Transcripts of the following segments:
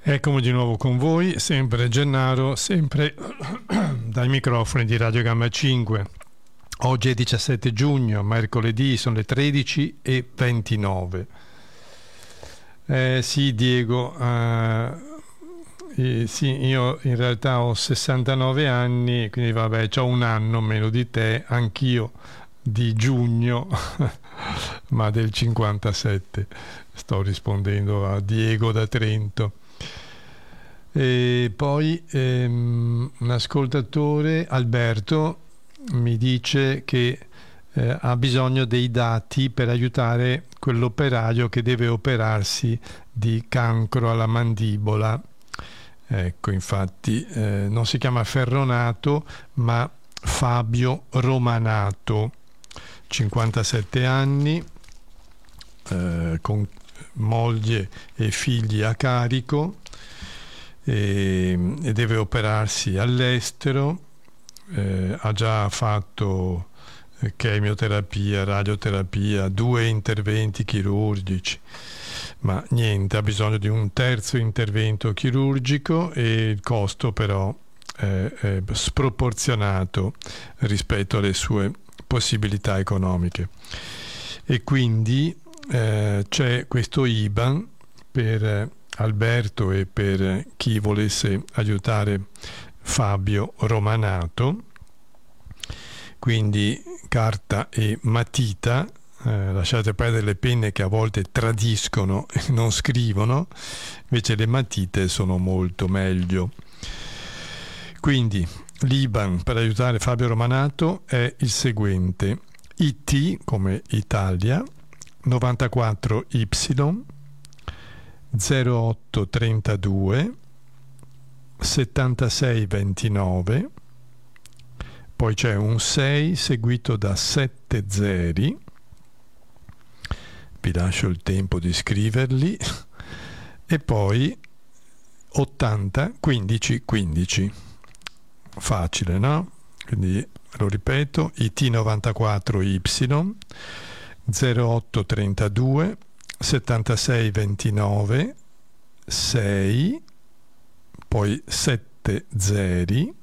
Eccomi di nuovo con voi, sempre Gennaro, sempre dai microfoni di Radio Gamma 5. Oggi è 17 giugno, mercoledì, sono le 13:29. Sì, Diego, sì, io in realtà ho 69 anni, quindi vabbè, c'ho un anno meno di te, anch'io di giugno, ma del 57. Sto rispondendo a Diego da Trento. E poi un ascoltatore, Alberto, mi dice che ha bisogno dei dati per aiutare quell'operaio che deve operarsi di cancro alla mandibola. Ecco, infatti non si chiama Ferronato, ma Fabio Romanato, 57 anni, con moglie e figli a carico, e deve operarsi all'estero. Ha già fatto chemioterapia, radioterapia, 2 interventi chirurgici, ma niente, ha bisogno di un terzo intervento chirurgico e il costo però è sproporzionato rispetto alle sue possibilità economiche, e quindi c'è questo IBAN per Alberto e per chi volesse aiutare Fabio Romanato. Quindi carta e matita, lasciate perdere le penne che a volte tradiscono e non scrivono, invece le matite sono molto meglio. Quindi l'IBAN per aiutare Fabio Romanato è il seguente: IT come Italia 94Y 0832 7629, poi c'è un 6 seguito da 7 zeri, vi lascio il tempo di scriverli, e poi 80 15 15. Facile, no? Quindi lo ripeto: IT 94Y 0832 7629 6, poi 7 zeri,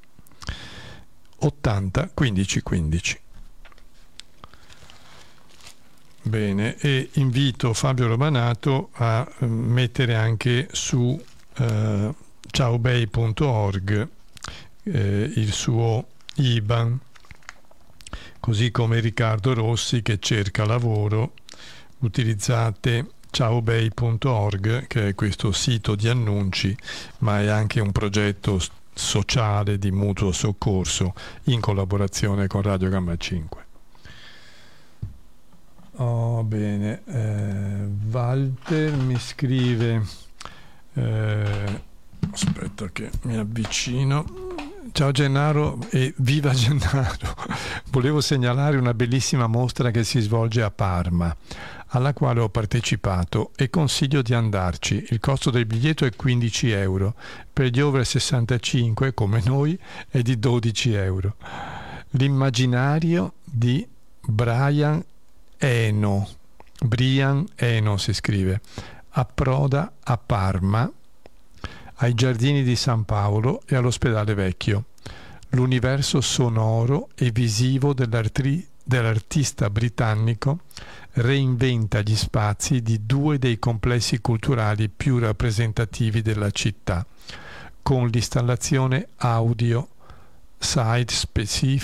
80 15 15. Bene, e invito Fabio Romanato a mettere anche su ciaobay.org il suo IBAN, così come Riccardo Rossi che cerca lavoro. Utilizzate ciaobay.org, che è questo sito di annunci, ma è anche un progetto sociale di mutuo soccorso in collaborazione con Radio Gamma 5. Oh, bene. Walter mi scrive, aspetta che mi avvicino. Ciao Gennaro e viva Gennaro! Volevo segnalare una bellissima mostra che si svolge a Parma, alla quale ho partecipato, e consiglio di andarci. Il costo del biglietto è 15 euro, per gli over 65 come noi è di 12 euro. L'immaginario di Brian Eno si scrive, approda a Parma, ai Giardini di San Paolo e all'Ospedale Vecchio. L'universo sonoro e visivo dell'artista britannico reinventa gli spazi di 2 dei complessi culturali più rappresentativi della città, con l'installazione audio site specific